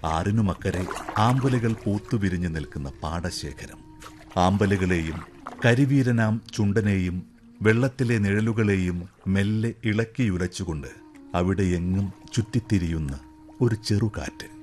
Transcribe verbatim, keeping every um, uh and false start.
ആറിനുമക്കരെ ആമ്പലുകൾ പൂത്തുവിരിഞ്ഞു നിൽക്കുന്ന പാടശേഖരം. ആമ്പലുകളെയും കരിവീരനാം ചുണ്ടനെയും വെള്ളത്തിലെ നിഴലുകളെയും മെല്ലെ ഇളക്കിയുലച്ചുകൊണ്ട് അവിടെ എങ്ങും ചുറ്റിത്തിരിയുന്ന ഒരു ചെറുകാറ്റ്.